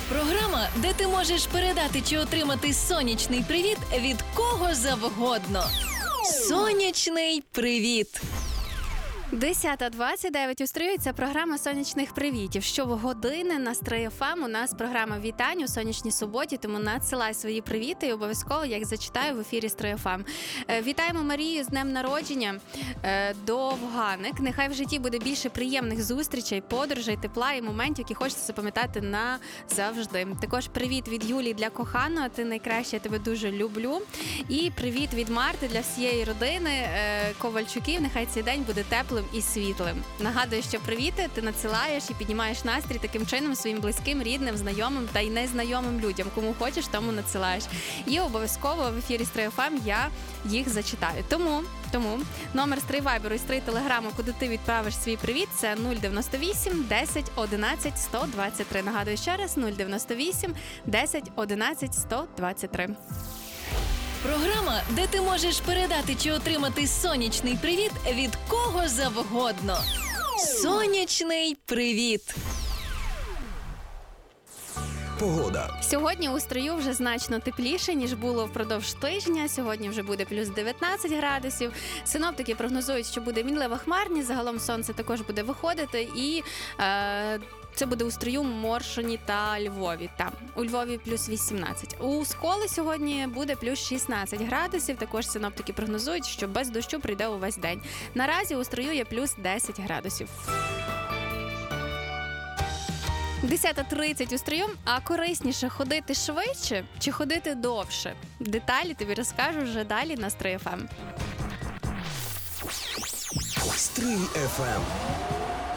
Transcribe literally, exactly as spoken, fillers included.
Програма, де ти можеш передати чи отримати сонячний привіт від кого завгодно. Сонячний привіт! десята двадцять дев'ять у Стрию. Це програма сонячних привітів. Щогодини на Стрий еф ем у нас програма вітань у сонячній суботі, тому надсилай свої привіти і обов'язково я їх зачитаю в ефірі Стрий еф ем. Вітаємо Марію з днем народження. Довганик. Нехай в житті буде більше приємних зустрічей, подорожей, тепла і моментів, які хочеться запам'ятати назавжди. Також привіт від Юлії для коханого. Ти найкраща, я тебе дуже люблю. І привіт від Марти для всієї родини Ковальчуків. Нехай цей день буде теплим і світлим. Нагадую, що привіти ти надсилаєш і піднімаєш настрій таким чином своїм близьким, рідним, знайомим та й незнайомим людям. Кому хочеш, тому надсилаєш. І обов'язково в ефірі Стрий еф ем я їх зачитаю. Тому, тому номер Стрий Вайберу і Стрий Телеграму, куди ти відправиш свій привіт, це нуль дев'яносто вісім десять одинадцять сто двадцять три. Нагадую ще раз, нуль дев'яносто вісім десять одинадцять сто двадцять три. Програма, де ти можеш передати чи отримати сонячний привіт від кого завгодно. Сонячний привіт! Погода. Сьогодні у Стрию вже значно тепліше, ніж було впродовж тижня. Сьогодні вже буде плюс дев'ятнадцять градусів. Синоптики прогнозують, що буде мінлива хмарність. Загалом сонце також буде виходити і е, це буде у Стрию, Моршині та Львові. Там у Львові плюс вісімнадцять. У Сколі сьогодні буде плюс шістнадцять градусів. Також синоптики прогнозують, що без дощу прийде увесь день. Наразі у Стрию є плюс десять градусів. десята тридцять у Стрию. А корисніше ходити швидше чи ходити довше? Деталі тобі розкажу вже далі на Стрий еф ем. Стрий еф ем.